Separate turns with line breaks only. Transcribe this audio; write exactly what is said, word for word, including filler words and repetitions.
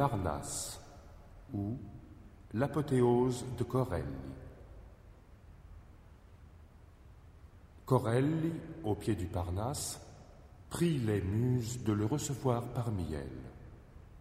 Parnasse, ou l'apothéose de Corelli. Corelli, au pied du Parnasse, prie les muses de le recevoir parmi elles.